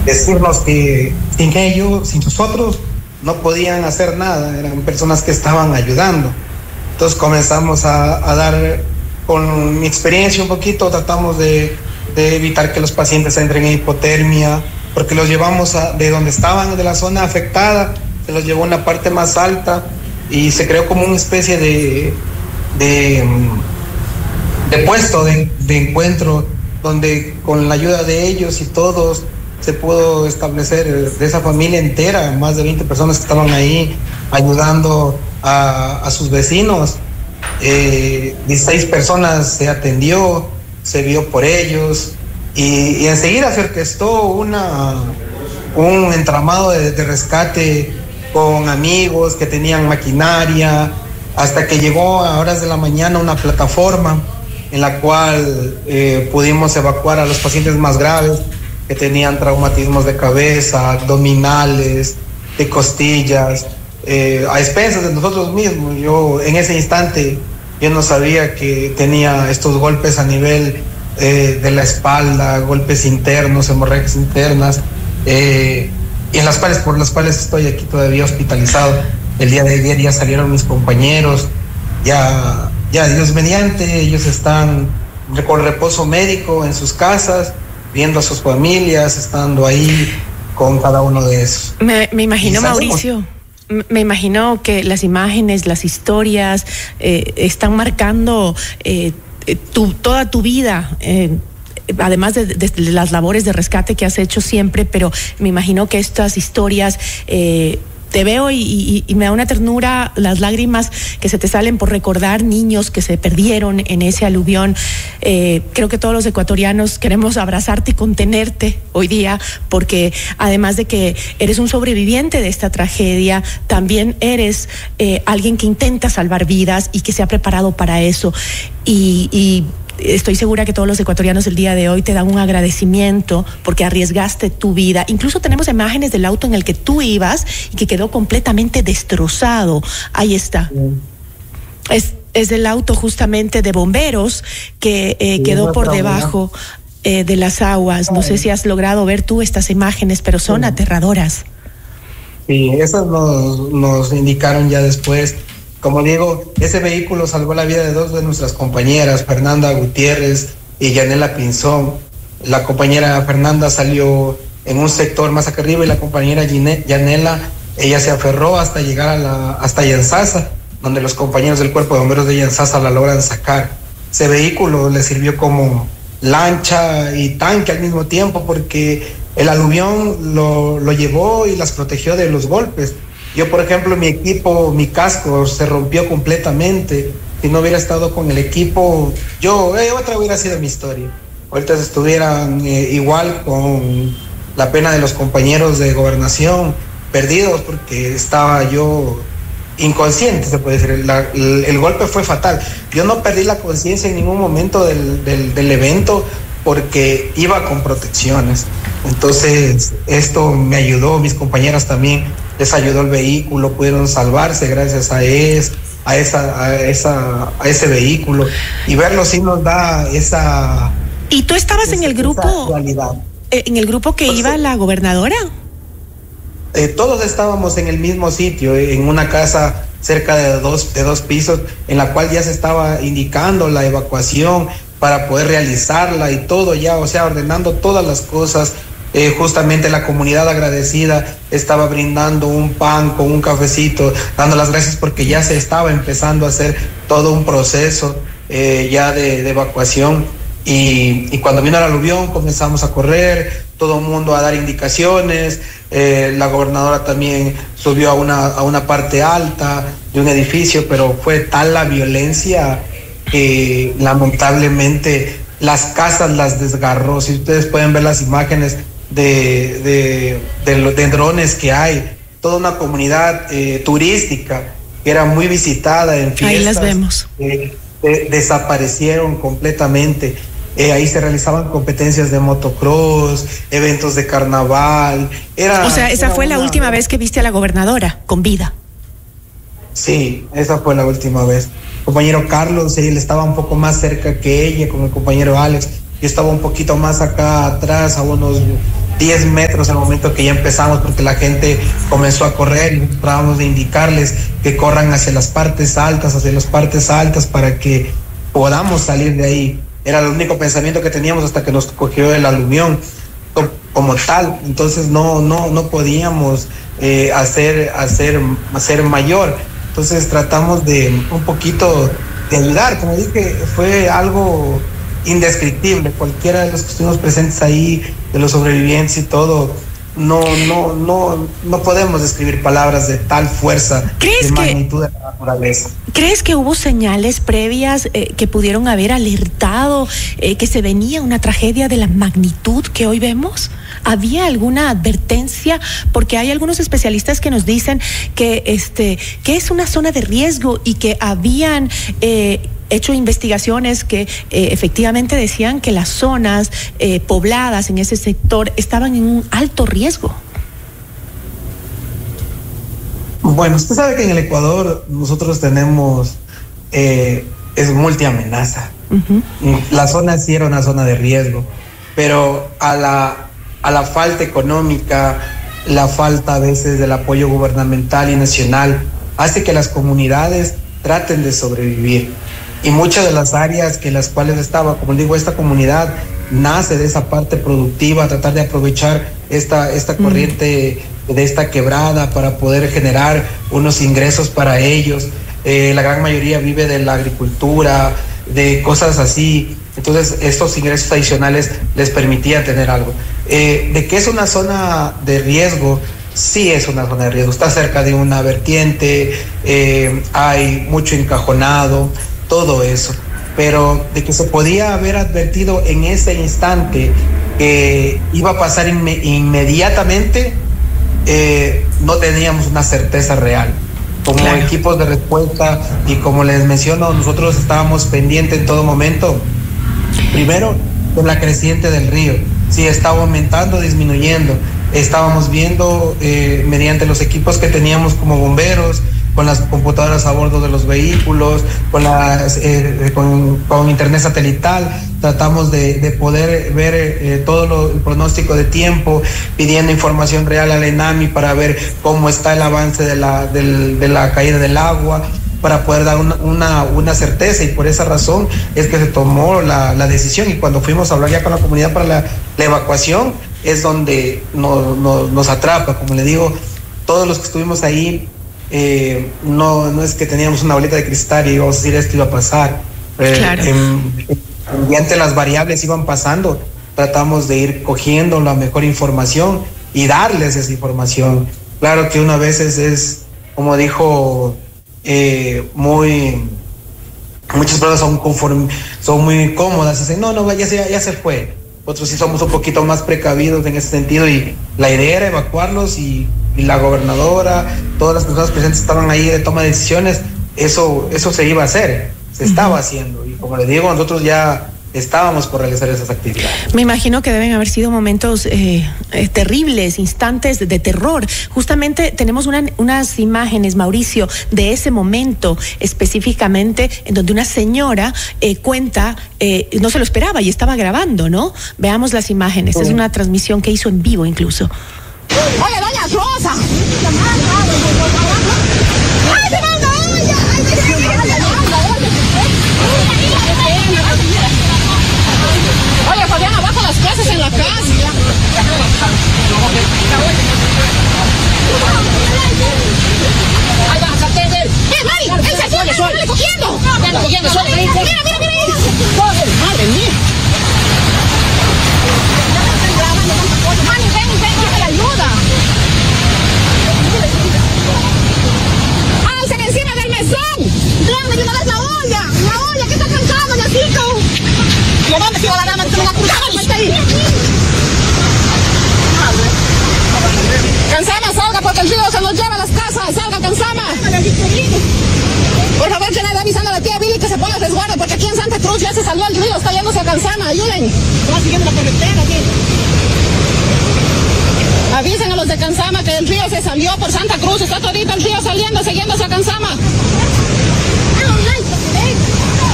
decirnos que sin ellos, sin nosotros, no podían hacer nada, eran personas que estaban ayudando. Entonces comenzamos a dar, con mi experiencia un poquito, tratamos de evitar que los pacientes entren en hipotermia, porque los llevamos de donde estaban, de la zona afectada, se los llevó a una parte más alta y se creó como una especie de puesto de encuentro, donde con la ayuda de ellos y todos se pudo establecer de esa familia entera, más de 20 personas que estaban ahí ayudando a sus vecinos. 16 personas se atendió, se vio por ellos y enseguida se orquestó un entramado de rescate con amigos que tenían maquinaria, hasta que llegó a horas de la mañana una plataforma en la cual pudimos evacuar a los pacientes más graves que tenían traumatismos de cabeza, abdominales, de costillas, a expensas de nosotros mismos. Yo en ese instante yo no sabía que tenía estos golpes a nivel de la espalda, golpes internos, hemorragias internas, por las cuales estoy aquí todavía hospitalizado. El día de ayer ya salieron mis compañeros, ya Dios mediante, ellos están con reposo médico en sus casas, viendo a sus familias, estando ahí con cada uno de esos. Me imagino, Mauricio, me imagino que las imágenes, las historias están marcando toda tu vida, además de las labores de rescate que has hecho siempre, pero me imagino que estas historias te veo y me da una ternura las lágrimas que se te salen por recordar niños que se perdieron en ese aluvión. Creo que todos los ecuatorianos queremos abrazarte y contenerte hoy día, porque además de que eres un sobreviviente de esta tragedia, también eres alguien que intenta salvar vidas y que se ha preparado para eso. Y estoy segura que todos los ecuatorianos el día de hoy te dan un agradecimiento porque arriesgaste tu vida. Incluso tenemos imágenes del auto en el que tú ibas y que quedó completamente destrozado. Ahí está. Es el auto justamente de bomberos que quedó por debajo de las aguas. No sé si has logrado ver tú estas imágenes, pero son aterradoras. Sí, esas nos indicaron ya después. Como digo, ese vehículo salvó la vida de dos de nuestras compañeras, Fernanda Gutiérrez y Yanela Pinzón. La compañera Fernanda salió en un sector más acá arriba y la compañera Yanela, ella se aferró hasta llegar hasta Yanzasa, donde los compañeros del Cuerpo de Bomberos de Yanzasa la logran sacar. Ese vehículo le sirvió como lancha y tanque al mismo tiempo, porque el aluvión lo llevó y las protegió de los golpes. Yo, por ejemplo, mi equipo, mi casco se rompió completamente. Si no hubiera estado con el equipo, otra hubiera sido mi historia. Ahorita estuvieran igual con la pena de los compañeros de gobernación, perdidos porque estaba yo inconsciente, se puede decir. El golpe fue fatal. Yo no perdí la conciencia en ningún momento del evento porque iba con protecciones. Entonces, esto me ayudó, mis compañeras también les ayudó el vehículo, pudieron salvarse gracias a ese vehículo, y verlo sí nos da esa... ¿Y tú estabas en el grupo? ¿En el grupo que iba la gobernadora? Todos estábamos en el mismo sitio, en una casa cerca de dos pisos, en la cual ya se estaba indicando la evacuación para poder realizarla y todo ya, o sea, ordenando todas las cosas. Justamente la comunidad agradecida estaba brindando un pan con un cafecito, dando las gracias porque ya se estaba empezando a hacer todo un proceso ya de evacuación. Y cuando vino el aluvión comenzamos a correr, todo el mundo a dar indicaciones. La gobernadora también subió a una parte alta de un edificio, pero fue tal la violencia que lamentablemente las casas las desgarró. Si ustedes pueden ver las imágenes de drones que hay, toda una comunidad turística que era muy visitada en fiestas. Ahí las vemos. Desaparecieron completamente. Ahí se realizaban competencias de motocross, eventos de carnaval. Esa fue la última vez que viste a la gobernadora con vida. Sí, esa fue la última vez. El compañero Carlos, él estaba un poco más cerca que ella, con el compañero Alex. Yo estaba un poquito más acá atrás, a unos 10 metros al momento que ya empezamos, porque la gente comenzó a correr y tratábamos de indicarles que corran hacia las partes altas para que podamos salir de ahí. Era el único pensamiento que teníamos hasta que nos cogió el aluvión como tal. Entonces no podíamos hacer mayor. Entonces tratamos de un poquito de ayudar. Como dije, fue algo indescriptible. Cualquiera de los que estuvimos presentes ahí, de los sobrevivientes y todo, no podemos describir palabras de tal fuerza, de magnitud de la naturaleza. ¿Crees que hubo señales previas que pudieron haber alertado que se venía una tragedia de la magnitud que hoy vemos? ¿Había alguna advertencia? Porque hay algunos especialistas que nos dicen que es una zona de riesgo y que habían hecho investigaciones que efectivamente decían que las zonas pobladas en ese sector estaban en un alto riesgo. Bueno, usted sabe que en el Ecuador nosotros tenemos es multiamenaza. La zona sí era una zona de riesgo, pero a la falta económica, la falta a veces del apoyo gubernamental y nacional hace que las comunidades traten de sobrevivir. Y muchas de las áreas que las cuales estaba, como digo, esta comunidad nace de esa parte productiva, tratar de aprovechar esta corriente de esta quebrada para poder generar unos ingresos para ellos. La gran mayoría vive de la agricultura, de cosas así. Entonces estos ingresos adicionales les permitían tener algo. De que es una zona de riesgo, sí es una zona de riesgo. Está cerca de una vertiente, hay mucho encajonado, todo eso. Pero de que se podía haber advertido en ese instante que iba a pasar inmediatamente, no teníamos una certeza real. Como equipos de respuesta, y como les menciono, nosotros estábamos pendientes en todo momento, primero, con la creciente del río, si estaba aumentando, disminuyendo. Estábamos viendo mediante los equipos que teníamos como bomberos, con las computadoras a bordo de los vehículos, con internet satelital, tratamos de poder ver todo el pronóstico de tiempo, pidiendo información real a la ENAMI para ver cómo está el avance de la caída del agua, para poder dar una certeza. Y por esa razón es que se tomó la decisión, y cuando fuimos a hablar ya con la comunidad para la evacuación es donde nos atrapa. Como le digo, todos los que estuvimos ahí, no es que teníamos una bolita de cristal y íbamos a decir esto iba a pasar. Claro. Mediante las variables iban pasando, tratamos de ir cogiendo la mejor información y darles esa información. Claro que una vez es como dijo, muchas personas son muy cómodas y dicen, no, ya se fue. Otros sí somos un poquito más precavidos en ese sentido, y la idea era evacuarlos, y la gobernadora, todas las personas presentes estaban ahí de toma de decisiones. Eso se iba a hacer, se estaba haciendo, y como les digo, nosotros ya estábamos por realizar esas actividades. Me imagino que deben haber sido momentos terribles, instantes de terror. Justamente tenemos unas imágenes, Mauricio, de ese momento específicamente, en donde una señora cuenta, no se lo esperaba y estaba grabando, ¿no? Veamos las imágenes. Es una transmisión que hizo en vivo incluso. Oye, doña Rosa. Oye, Fabián, abajo las cosas en la casa. Ahí va, sartén de él. Mari, el sartén, ¡dale cogiendo! ¡Dale cogiendo, suave! ¡Mira! ¡Madre mía! Mani, ven, que me ayuda. ¡Alcen encima del mesón! ¡Tráeme de una vez la olla que está cansada, doñacito! ¡Levántate, la dama, que te la cruzamos, está ahí! Cansama, salga, porque el río se nos lleva a las casas. ¡Salga, Cansama! Por favor, que nadie avisando a la tía Billy que se ponga a resguardo, porque aquí en Santa Cruz ya se salió el río, está yéndose a Cansama. Ayuden. Va siguiendo la carretera aquí. Avisen a los de Cansama que el río se salió por Santa Cruz, está todito el río saliendo, siguiéndose a Cansama.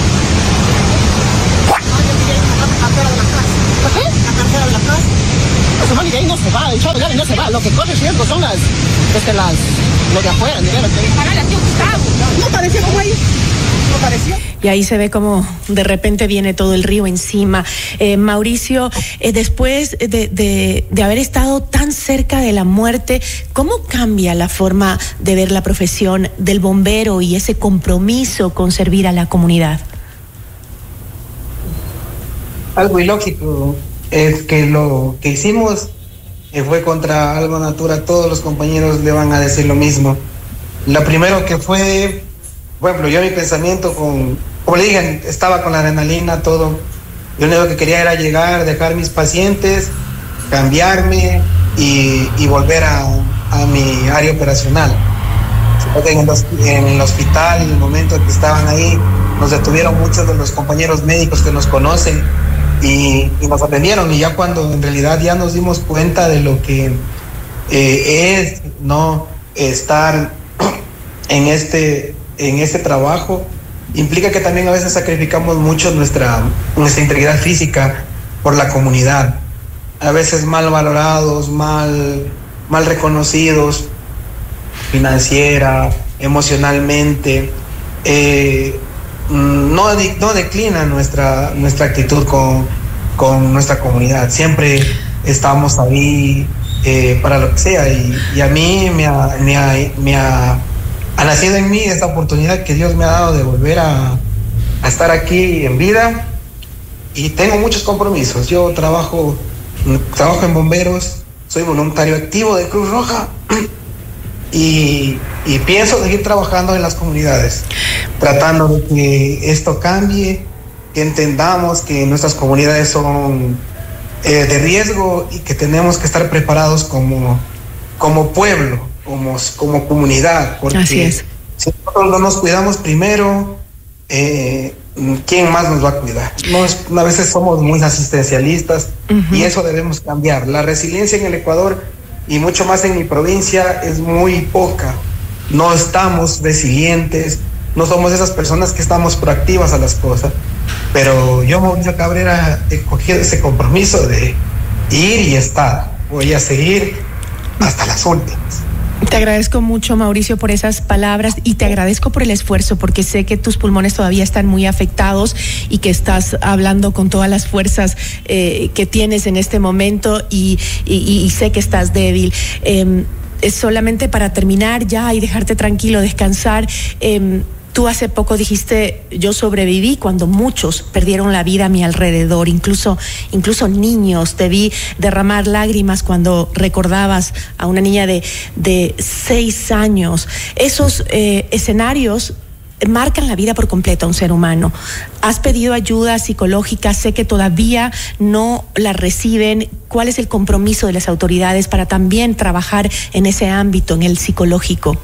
La cartera de la casa. Ese man de ahí no se va, el chavo de no se va. Lo que corre riesgo son los de afuera, ¿no pareció como ahí? ¿No pareció? Y ahí se ve como de repente viene todo el río encima. Mauricio, después de haber estado tan cerca de la muerte, ¿cómo cambia la forma de ver la profesión del bombero y ese compromiso con servir a la comunidad? Algo ilógico es que lo que hicimos fue contra algo natural. Todos los compañeros le van a decir lo mismo. Lo primero que fue, bueno, yo mi pensamiento como le dije, estaba con la adrenalina, todo. Yo lo único que quería era llegar, dejar mis pacientes, cambiarme y volver a mi área operacional. En el hospital, en el momento que estaban ahí, nos detuvieron muchos de los compañeros médicos que nos conocen y nos atendieron, y ya cuando en realidad ya nos dimos cuenta de lo que es no estar en este trabajo, implica que también a veces sacrificamos mucho nuestra integridad física por la comunidad, a veces mal valorados, mal reconocidos financiera, emocionalmente. No declina nuestra actitud con nuestra comunidad. Siempre estamos ahí para lo que sea, y a mí me ha nacido en mí esta oportunidad que Dios me ha dado de volver a estar aquí en vida, y tengo muchos compromisos. Yo trabajo en bomberos, soy voluntario activo de Cruz Roja y pienso seguir trabajando en las comunidades, tratando de que esto cambie, que entendamos que nuestras comunidades son de riesgo y que tenemos que estar preparados como pueblo, como comunidad, porque así es. Si nosotros no nos cuidamos primero, ¿quién más nos va a cuidar? A veces somos muy asistencialistas, y eso debemos cambiar. La resiliencia en el Ecuador y mucho más en mi provincia es muy poca. No estamos resilientes, no somos esas personas que estamos proactivas a las cosas. Pero yo, Mauricio Cabrera, he cogido ese compromiso de ir y estar. Voy a seguir hasta las últimas. Te agradezco mucho, Mauricio, por esas palabras, y te agradezco por el esfuerzo, porque sé que tus pulmones todavía están muy afectados y que estás hablando con todas las fuerzas que tienes en este momento, y sé que estás débil. Es solamente para terminar ya y dejarte tranquilo, descansar. Tú hace poco dijiste, yo sobreviví cuando muchos perdieron la vida a mi alrededor, incluso niños. Te vi derramar lágrimas cuando recordabas a una niña de 6 años. Esos escenarios marcan la vida por completo a un ser humano. Has pedido ayuda psicológica, sé que todavía no la reciben. ¿Cuál es el compromiso de las autoridades para también trabajar en ese ámbito, en el psicológico?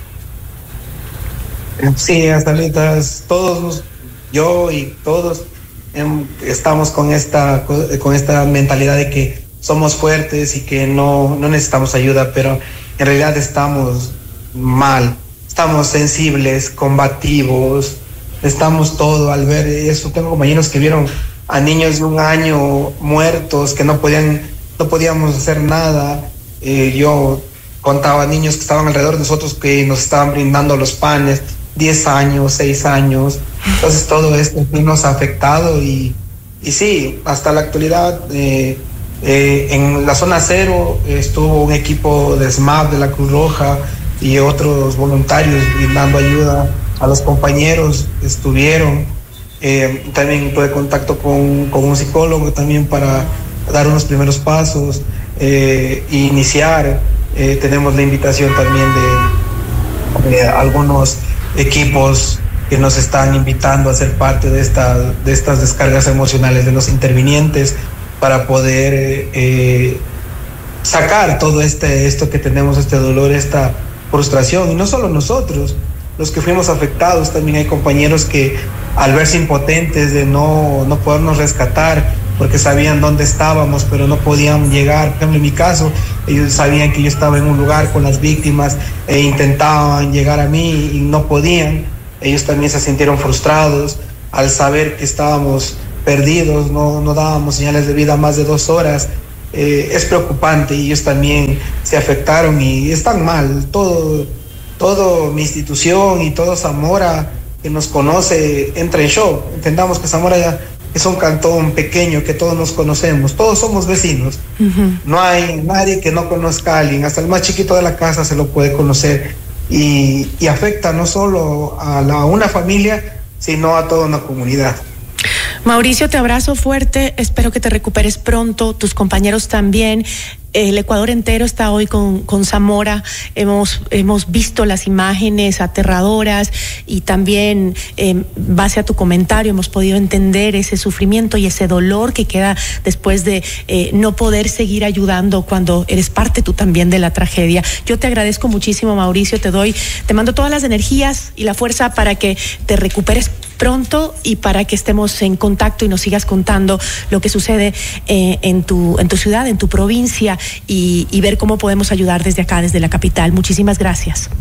Sí, hasta ahorita yo y todos estamos con esta mentalidad de que somos fuertes y que no necesitamos ayuda, pero en realidad estamos mal, estamos sensibles, combativos, estamos todo al ver eso. Tengo compañeros que vieron a niños de 1 año muertos, que no podíamos hacer nada. Yo contaba a niños que estaban alrededor de nosotros, que nos estaban brindando los panes, 10 años, 6 años. Entonces todo esto nos ha afectado, y sí, hasta la actualidad en la zona 0 estuvo un equipo de SMAP de la Cruz Roja y otros voluntarios brindando ayuda a los compañeros. Estuvieron, también tuve contacto con un psicólogo también para dar unos primeros pasos, iniciar. Tenemos la invitación también de algunos equipos que nos están invitando a ser parte de estas descargas emocionales de los intervinientes, para poder sacar todo esto que tenemos, este dolor, esta frustración. Y no solo nosotros, los que fuimos afectados, también hay compañeros que al verse impotentes de no podernos rescatar, porque sabían dónde estábamos, pero no podían llegar. Por ejemplo, en mi caso, ellos sabían que yo estaba en un lugar con las víctimas e intentaban llegar a mí y no podían. Ellos también se sintieron frustrados al saber que estábamos perdidos, no dábamos señales de vida más de 2 horas, es preocupante y ellos también se afectaron y están mal. Todo mi institución y todo Zamora que nos conoce entra en shock. Entendamos que Zamora ya es un cantón pequeño, que todos nos conocemos, todos somos vecinos. No hay nadie que no conozca a alguien, hasta el más chiquito de la casa se lo puede conocer y afecta no solo a una familia, sino a toda una comunidad. Mauricio, te abrazo fuerte, espero que te recuperes pronto, tus compañeros también. El Ecuador entero está hoy con Zamora. Hemos visto las imágenes aterradoras y también, base a tu comentario, hemos podido entender ese sufrimiento y ese dolor que queda después de no poder seguir ayudando cuando eres parte tú también de la tragedia. Yo te agradezco muchísimo, Mauricio, te mando todas las energías y la fuerza para que te recuperes pronto y para que estemos en contacto y nos sigas contando lo que sucede en tu ciudad, en tu provincia y ver cómo podemos ayudar desde acá, desde la capital. Muchísimas gracias.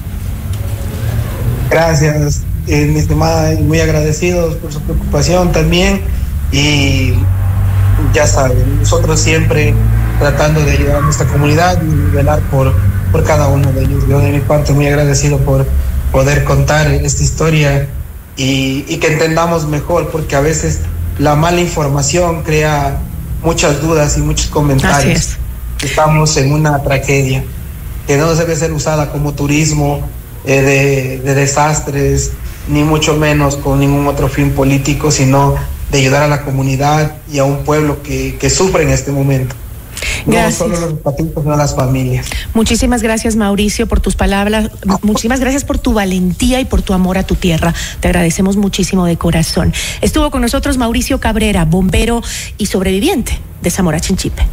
Gracias, mi estimada, y muy agradecidos por su preocupación también. Y ya saben, nosotros siempre tratando de ayudar a nuestra comunidad y velar por cada uno de ellos. Yo de mi parte muy agradecido por poder contar esta historia y que entendamos mejor, porque a veces la mala información crea muchas dudas y muchos comentarios. Así es. Estamos en una tragedia que no debe ser usada como turismo de desastres, ni mucho menos con ningún otro fin político, sino de ayudar a la comunidad y a un pueblo que sufre en este momento. Gracias. No solo los patitos, sino las familias. Muchísimas gracias, Mauricio, por tus palabras. Muchísimas gracias por tu valentía y por tu amor a tu tierra. Te agradecemos muchísimo de corazón. Estuvo con nosotros Mauricio Cabrera, bombero y sobreviviente de Zamora Chinchipe.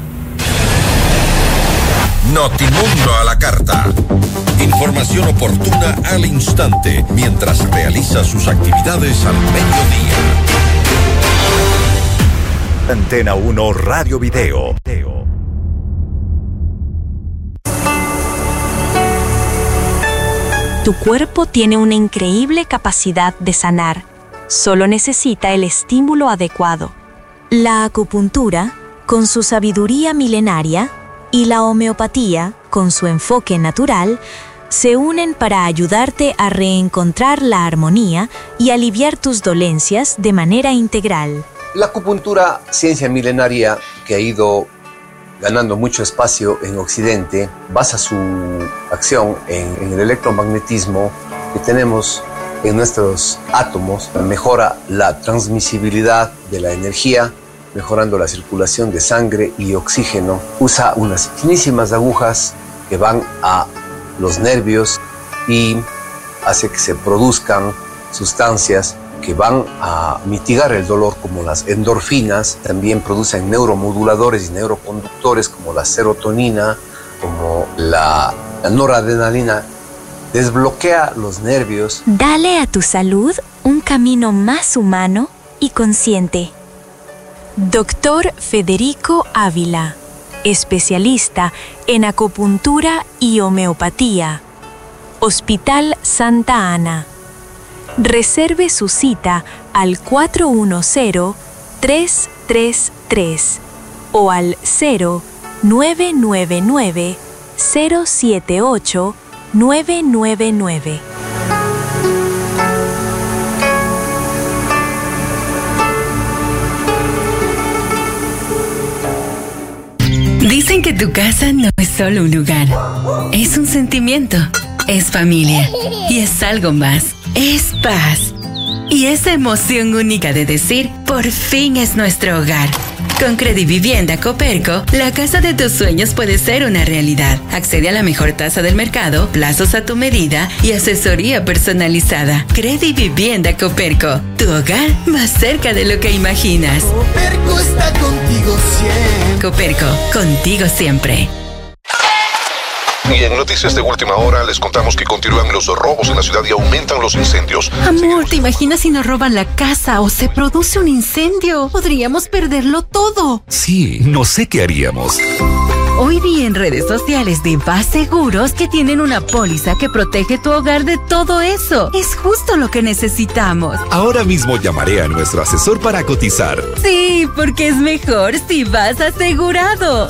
Notimundo a la carta. Información oportuna al instante mientras realiza sus actividades al mediodía. Antena 1 Radio Video. Tu cuerpo tiene una increíble capacidad de sanar. Solo necesita el estímulo adecuado. La acupuntura, con su sabiduría milenaria, y la homeopatía, con su enfoque natural, se unen para ayudarte a reencontrar la armonía y aliviar tus dolencias de manera integral. La acupuntura, ciencia milenaria que ha ido ganando mucho espacio en Occidente, basa su acción en el electromagnetismo que tenemos en nuestros átomos, mejora la transmisibilidad de la energía, mejorando la circulación de sangre y oxígeno. Usa unas finísimas agujas que van a los nervios y hace que se produzcan sustancias que van a mitigar el dolor, como las endorfinas. También producen neuromoduladores y neuroconductores como la serotonina, como la noradrenalina. Desbloquea los nervios. Dale a tu salud un camino más humano y consciente. Dr. Federico Ávila, especialista en acupuntura y homeopatía. Hospital Santa Ana. Reserve su cita al 410-333 o al 0999-078-999. Dicen que tu casa no es solo un lugar, es un sentimiento, es familia y es algo más. Es paz. Y esa emoción única de decir, por fin es nuestro hogar. Con Credivivienda Coperco, la casa de tus sueños puede ser una realidad. Accede a la mejor tasa del mercado, plazos a tu medida y asesoría personalizada. Credivivienda Coperco, tu hogar más cerca de lo que imaginas. Coperco está contigo siempre. Coperco, contigo siempre. Y en noticias de última hora les contamos que continúan los robos en la ciudad y aumentan los incendios. Amor, ¿te imaginas si nos roban la casa o se produce un incendio? Podríamos perderlo todo. Sí, no sé qué haríamos. Hoy vi en redes sociales de Paz Seguros que tienen una póliza que protege tu hogar de todo eso. Es justo lo que necesitamos. Ahora mismo llamaré a nuestro asesor para cotizar. Sí, porque es mejor si vas asegurado.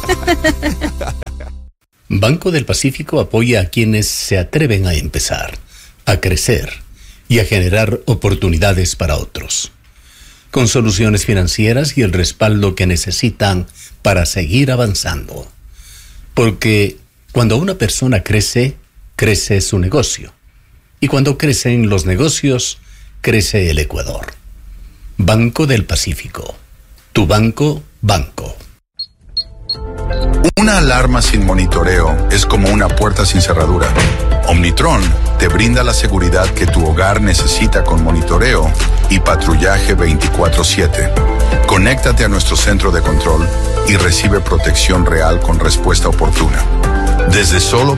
Banco del Pacífico apoya a quienes se atreven a empezar, a crecer y a generar oportunidades para otros, con soluciones financieras y el respaldo que necesitan para seguir avanzando. Porque cuando una persona crece, crece su negocio. Y cuando crecen los negocios, crece el Ecuador. Banco del Pacífico. Tu banco. Una alarma sin monitoreo es como una puerta sin cerradura. Omnitron te brinda la seguridad que tu hogar necesita con monitoreo y patrullaje 24/7. Conéctate a nuestro centro de control y recibe protección real con respuesta oportuna. Desde solo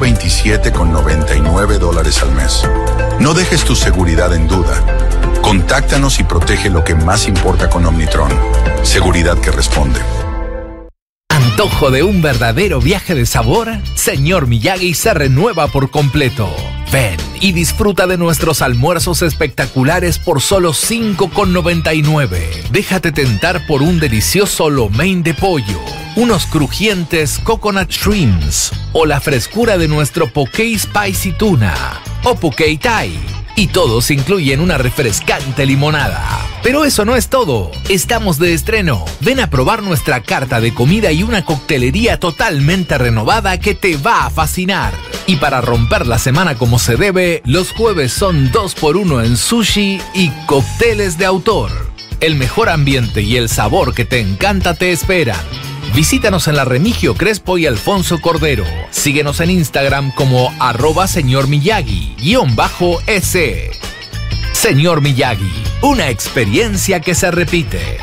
$27,99 al mes. No dejes tu seguridad en duda. Contáctanos y protege lo que más importa con Omnitron. Seguridad que responde. ¿Antojo de un verdadero viaje de sabor? Señor Miyagi se renueva por completo. Ven y disfruta de nuestros almuerzos espectaculares por solo $5,99. Déjate tentar por un delicioso lo mein de pollo, unos crujientes coconut shrimps o la frescura de nuestro poke spicy tuna o poke thai. Y todos incluyen una refrescante limonada. Pero eso no es todo. Estamos de estreno. Ven a probar nuestra carta de comida y una coctelería totalmente renovada que te va a fascinar. Y para romper la semana como se debe, los jueves son 2x1 en sushi y cócteles de autor. El mejor ambiente y el sabor que te encanta te esperan. Visítanos en la Remigio Crespo y Alfonso Cordero. Síguenos en Instagram como @señormiyagi_S. Señor Miyagi, una experiencia que se repite.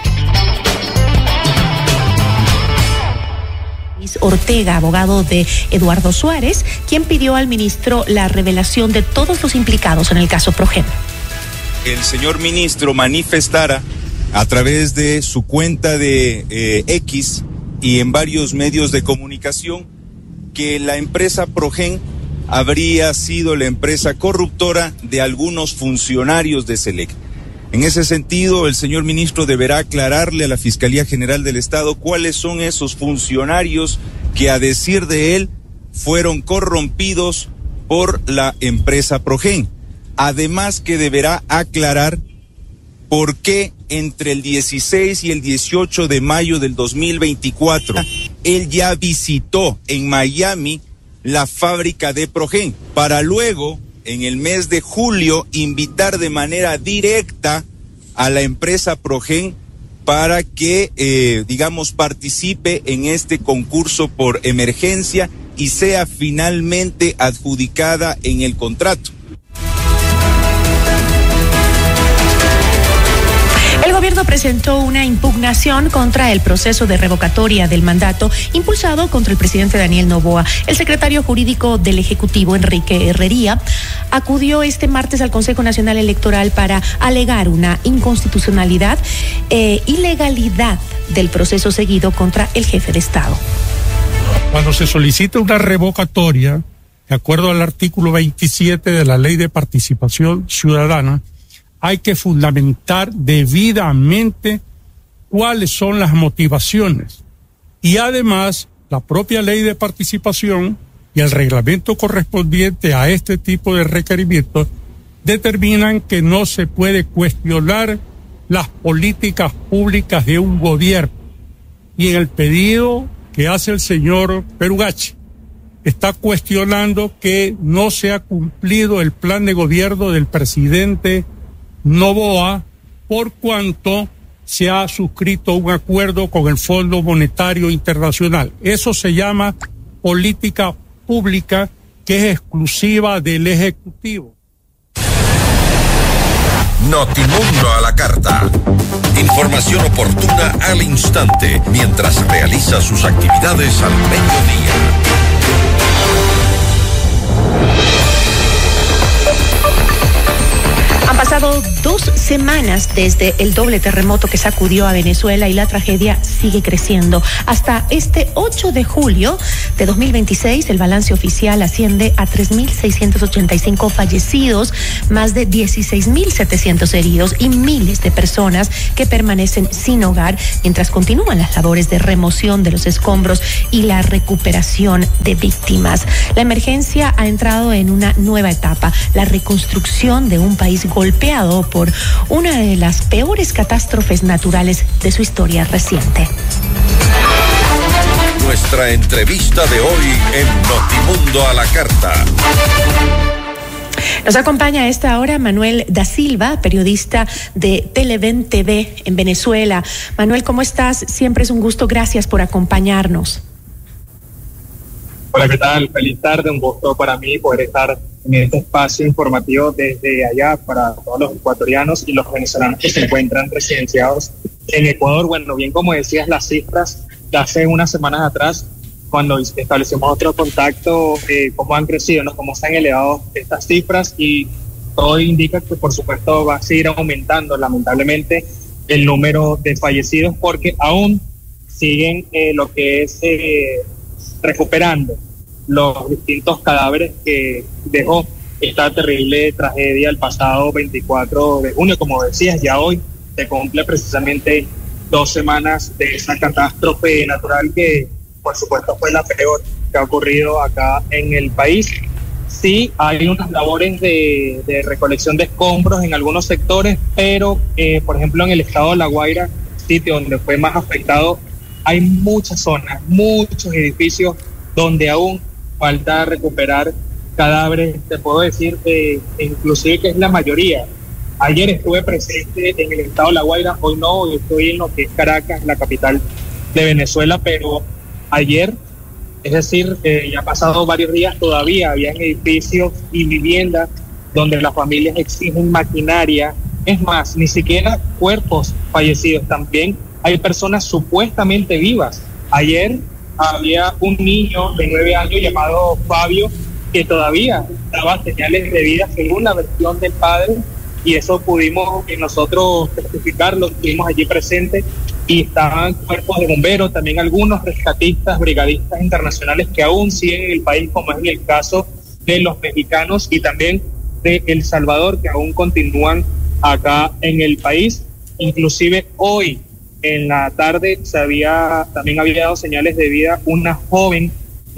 Ortega, abogado de Eduardo Suárez, quien pidió al ministro la revelación de todos los implicados en el caso Progen. El señor ministro manifestara a través de su cuenta de X y en varios medios de comunicación que la empresa Progen habría sido la empresa corruptora de algunos funcionarios de SELEC. En ese sentido, el señor ministro deberá aclararle a la Fiscalía General del Estado cuáles son esos funcionarios que, a decir de él, fueron corrompidos por la empresa Progen. Además que deberá aclarar por qué entre el 16 y el 18 de mayo del 2024, él ya visitó en Miami la fábrica de Progen, para luego, en el mes de julio, invitar de manera directa a la empresa Progen para que, participe en este concurso por emergencia y sea finalmente adjudicada en el contrato. El gobierno presentó una impugnación contra el proceso de revocatoria del mandato impulsado contra el presidente Daniel Noboa. El secretario jurídico del Ejecutivo, Enrique Herrería, acudió este martes al Consejo Nacional Electoral para alegar una inconstitucionalidad e ilegalidad del proceso seguido contra el jefe de Estado. Cuando se solicita una revocatoria, de acuerdo al artículo 27 de la Ley de Participación Ciudadana, hay que fundamentar debidamente cuáles son las motivaciones. Y además, la propia ley de participación y el reglamento correspondiente a este tipo de requerimientos determinan que no se puede cuestionar las políticas públicas de un gobierno. Y en el pedido que hace el señor Perugachi, está cuestionando que no se ha cumplido el plan de gobierno del presidente Noboa, por cuanto se ha suscrito un acuerdo con el Fondo Monetario Internacional. Eso se llama política pública, que es exclusiva del Ejecutivo. Notimundo a la carta. Información oportuna al instante, mientras realiza sus actividades al mediodía. Han pasado 2 semanas desde el doble terremoto que sacudió a Venezuela y la tragedia sigue creciendo. Hasta este 8 de julio de 2026, el balance oficial asciende a 3.685 fallecidos, más de 16.700 heridos y miles de personas que permanecen sin hogar, mientras continúan las labores de remoción de los escombros y la recuperación de víctimas. La emergencia ha entrado en una nueva etapa, la reconstrucción de un país golpeado por una de las peores catástrofes naturales de su historia reciente. Nuestra entrevista de hoy en Notimundo a la Carta. Nos acompaña a esta hora Manuel da Silva, periodista de Televen TV en Venezuela. Manuel, ¿cómo estás? Siempre es un gusto. Gracias por acompañarnos. Hola, ¿qué tal? Feliz tarde. Un gusto para mí poder estar en este espacio informativo desde allá para todos los ecuatorianos y los venezolanos que se encuentran residenciados en Ecuador. Bueno, bien como decías, las cifras de hace unas semanas atrás, cuando establecimos otro contacto, cómo han crecido, ¿no? Cómo se han elevado estas cifras, y todo indica que por supuesto va a seguir aumentando lamentablemente el número de fallecidos, porque aún siguen lo que es recuperando los distintos cadáveres que dejó esta terrible tragedia el pasado 24 de junio. Como decías, ya hoy se cumple precisamente 2 semanas de esa catástrofe natural que por supuesto fue la peor que ha ocurrido acá en el país. Sí, hay unas labores de recolección de escombros en algunos sectores, pero por ejemplo en el estado de La Guaira, sitio donde fue más afectado, hay muchas zonas, muchos edificios donde aún falta recuperar cadáveres. Te puedo decir inclusive que es la mayoría. Ayer estuve presente en el estado de La Guaira, hoy no, hoy estoy en lo que es Caracas, la capital de Venezuela, pero ayer, es decir, ya ha pasado varios días, todavía había edificios y viviendas donde las familias exigen maquinaria. Es más, ni siquiera cuerpos fallecidos, también hay personas supuestamente vivas. Ayer había un niño de 9 años llamado Fabio que todavía daba señales de vida según la versión del padre, y eso pudimos nosotros testificarlo, estuvimos allí presentes, y estaban cuerpos de bomberos, también algunos rescatistas, brigadistas internacionales que aún siguen en el país, como es en el caso de los mexicanos y también de El Salvador, que aún continúan acá en el país. Inclusive hoy en la tarde también había dado señales de vida una joven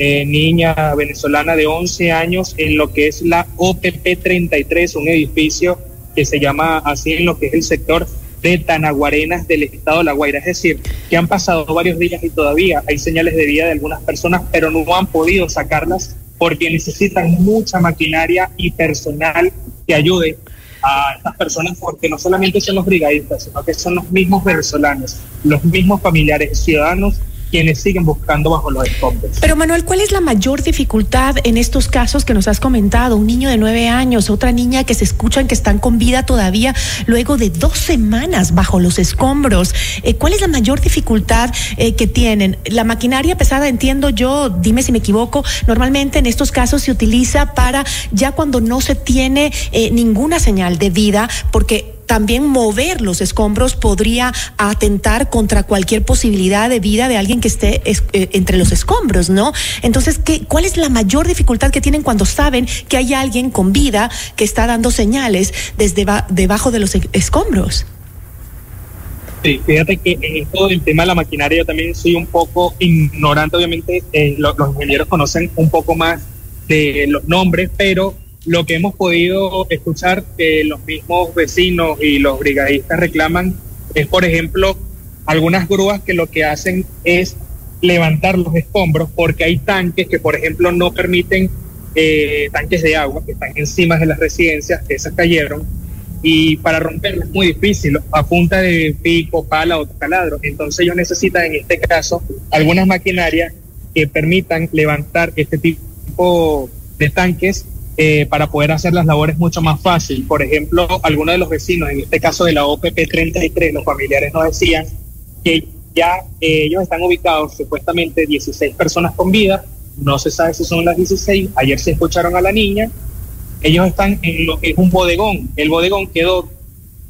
niña venezolana de 11 años en lo que es la OPP 33, un edificio que se llama así en lo que es el sector de Tanaguarenas del estado de La Guaira. Es decir, que han pasado varios días y todavía hay señales de vida de algunas personas, pero no han podido sacarlas porque necesitan mucha maquinaria y personal que ayude a estas personas, porque no solamente son los brigadistas, sino que son los mismos venezolanos, los mismos familiares, ciudadanos, quienes siguen buscando bajo los escombros. Pero Manuel, ¿cuál es la mayor dificultad en estos casos que nos has comentado? Un niño de 9 años, otra niña que se escuchan que están con vida todavía luego de 2 semanas bajo los escombros. ¿Cuál es la mayor dificultad que tienen? La maquinaria pesada, entiendo yo, dime si me equivoco, normalmente en estos casos se utiliza para ya cuando no se tiene ninguna señal de vida, porque también mover los escombros podría atentar contra cualquier posibilidad de vida de alguien que esté entre los escombros, ¿no? Entonces, ¿cuál es la mayor dificultad que tienen cuando saben que hay alguien con vida que está dando señales desde debajo de los escombros? Sí, fíjate que en todo el tema de la maquinaria yo también soy un poco ignorante. Obviamente los ingenieros conocen un poco más de los nombres, pero lo que hemos podido escuchar que los mismos vecinos y los brigadistas reclaman es, por ejemplo, algunas grúas que lo que hacen es levantar los escombros, porque hay tanques que, por ejemplo, no permiten, tanques de agua que están encima de las residencias, que esas cayeron, y para romperlas es muy difícil, a punta de pico, pala o taladro. Entonces ellos necesitan, en este caso, algunas maquinarias que permitan levantar este tipo de tanques para poder hacer las labores mucho más fácil. Por ejemplo, algunos de los vecinos, en este caso de la OPP 33, los familiares nos decían que ya ellos están ubicados supuestamente 16 personas con vida, no se sabe si son las 16, ayer se escucharon a la niña, ellos están en lo que es un bodegón, el bodegón quedó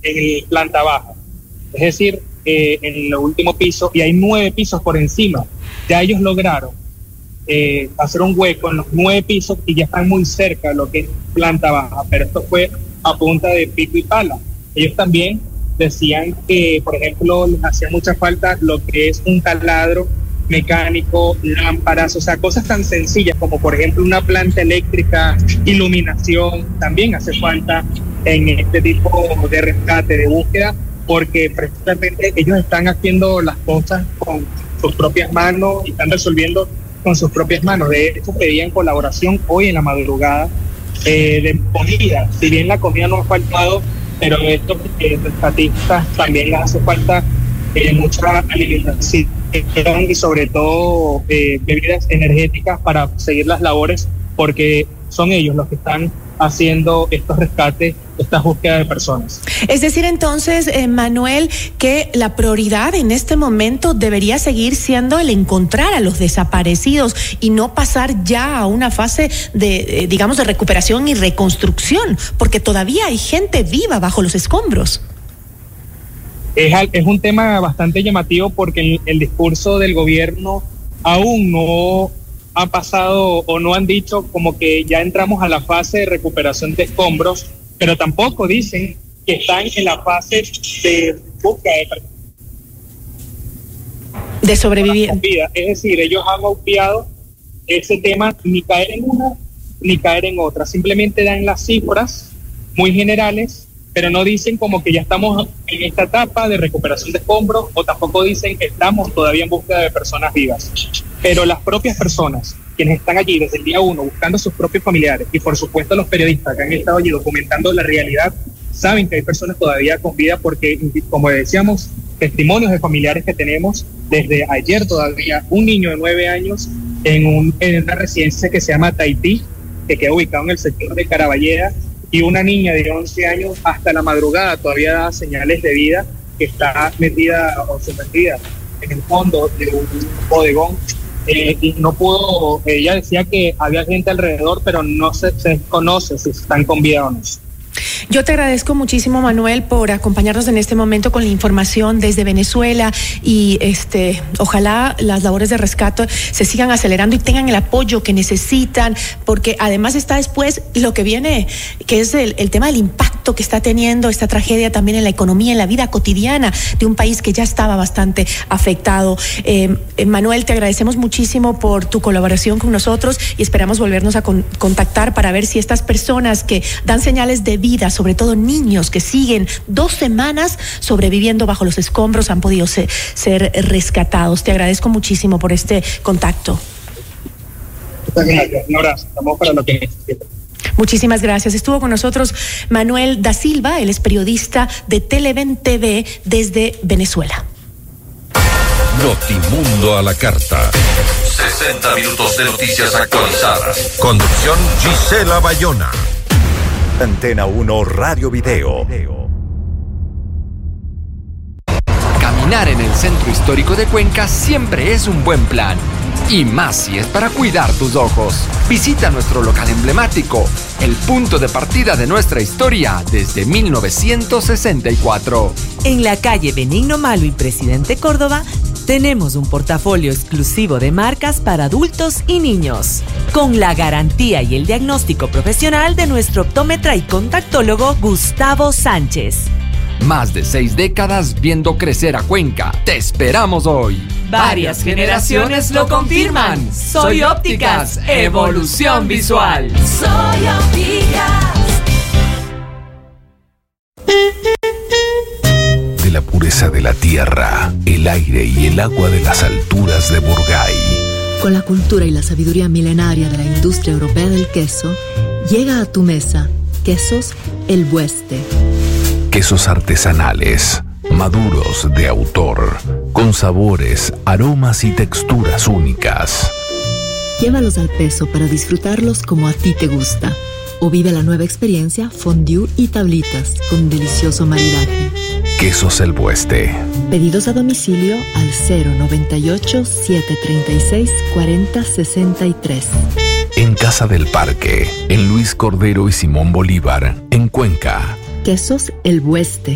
en planta baja, es decir, en el último piso, y hay 9 pisos por encima. Ya ellos lograron hacer un hueco en los 9 pisos y ya están muy cerca de lo que es planta baja, pero esto fue a punta de pico y pala. Ellos también decían que, por ejemplo, les hacía mucha falta lo que es un taladro mecánico, lámparas, o sea, cosas tan sencillas como, por ejemplo, una planta eléctrica, iluminación, también hace falta en este tipo de rescate, de búsqueda, porque precisamente ellos están haciendo las cosas con sus propias manos y están resolviendo con sus propias manos. De hecho, pedían colaboración hoy en la madrugada de comida. Si bien la comida no ha faltado, pero estos rescatistas también les hace falta mucha alimentación y sobre todo bebidas energéticas para seguir las labores, porque son ellos los que están haciendo estos rescates, estas búsquedas de personas. Es decir, entonces, Manuel, que la prioridad en este momento debería seguir siendo el encontrar a los desaparecidos y no pasar ya a una fase de, digamos, de recuperación y reconstrucción, porque todavía hay gente viva bajo los escombros. Es un tema bastante llamativo porque el discurso del gobierno aún no ha pasado o no han dicho como que ya entramos a la fase de recuperación de escombros, pero tampoco dicen que están en la fase de búsqueda de sobrevivir. Es decir, ellos han obviado ese tema, ni caer en una ni caer en otra, simplemente dan las cifras muy generales, pero no dicen como que ya estamos en esta etapa de recuperación de escombros, o tampoco dicen que estamos todavía en búsqueda de personas vivas. Pero las propias personas, quienes están allí desde el día 1 buscando a sus propios familiares, y por supuesto los periodistas que han estado allí documentando la realidad, saben que hay personas todavía con vida porque, como decíamos, testimonios de familiares que tenemos desde ayer todavía, un niño de 9 años en una residencia que se llama Tahití, que queda ubicado en el sector de Caraballeda, y una niña de 11 años hasta la madrugada todavía da señales de vida, que está metida o sumergida en el fondo de un bodegón, y no pudo, ella decía que había gente alrededor, pero no se desconoce si están con vida o no. Yo te agradezco muchísimo, Manuel, por acompañarnos en este momento con la información desde Venezuela, y ojalá las labores de rescate se sigan acelerando y tengan el apoyo que necesitan, porque además está después lo que viene, que es el tema del impacto que está teniendo esta tragedia también en la economía, en la vida cotidiana de un país que ya estaba bastante afectado. Manuel, te agradecemos muchísimo por tu colaboración con nosotros y esperamos volvernos a contactar para ver si estas personas que dan señales de vida, sobre todo niños que siguen 2 semanas sobreviviendo bajo los escombros, han podido ser rescatados. Te agradezco muchísimo por este contacto. Muchas gracias, Nora. Estamos para lo que necesiten. Muchísimas gracias. Estuvo con nosotros Manuel da Silva, él es periodista de Televen TV desde Venezuela. Notimundo a la carta. 60 minutos de noticias actualizadas. Conducción Gisela Bayona. Antena 1 Radio Video. Caminar en el centro histórico de Cuenca siempre es un buen plan. Y más si es para cuidar tus ojos. Visita nuestro local emblemático, el punto de partida de nuestra historia desde 1964. En la calle Benigno Malo y Presidente Córdoba, tenemos un portafolio exclusivo de marcas para adultos y niños, con la garantía y el diagnóstico profesional de nuestro optómetra y contactólogo Gustavo Sánchez. Más de 6 décadas viendo crecer a Cuenca. Te esperamos hoy. Varias generaciones lo confirman. Soy Ópticas, evolución visual. Soy Ópticas. De la pureza de la tierra, el aire y el agua de las alturas de Burgay. Con la cultura y la sabiduría milenaria de la industria europea del queso, llega a tu mesa Quesos El Bueste. Quesos artesanales, maduros de autor, con sabores, aromas y texturas únicas. Llévalos al peso para disfrutarlos como a ti te gusta. O vive la nueva experiencia fondue y tablitas con delicioso maridaje. Quesos El Bueste. Pedidos a domicilio al 098-736-4063. En Casa del Parque, en Luis Cordero y Simón Bolívar, en Cuenca. Quesos El Bueste.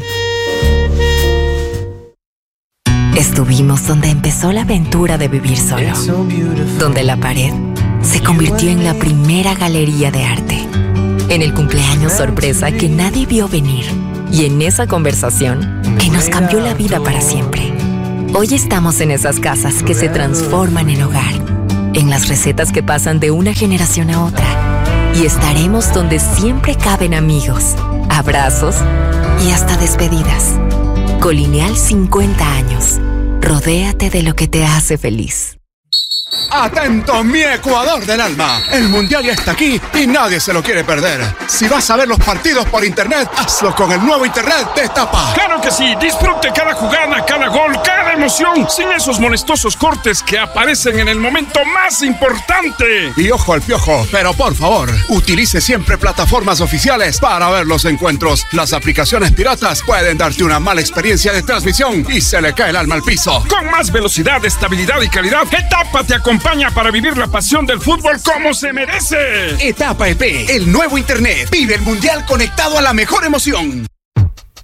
Estuvimos donde empezó la aventura de vivir solo, donde la pared se convirtió en la primera galería de arte, en el cumpleaños sorpresa que nadie vio venir y en esa conversación que nos cambió la vida para siempre. Hoy estamos en esas casas que se transforman en hogar, en las recetas que pasan de una generación a otra, y estaremos donde siempre caben amigos, abrazos y hasta despedidas. Colineal 50 años. Rodéate de lo que te hace feliz. ¡Atento, mi Ecuador del alma! El Mundial ya está aquí y nadie se lo quiere perder. Si vas a ver los partidos por internet, hazlo con el nuevo internet de Etapa. ¡Claro que sí! Disfrute cada jugada, cada gol, cada emoción, sin esos molestosos cortes que aparecen en el momento más importante. Y ojo al piojo, pero por favor, utilice siempre plataformas oficiales para ver los encuentros. Las aplicaciones piratas pueden darte una mala experiencia de transmisión y se le cae el alma al piso. Con más velocidad, estabilidad y calidad, Etapa te acompaña para vivir la pasión del fútbol como se merece. Etapa EP, el nuevo internet. Vive el Mundial conectado a la mejor emoción.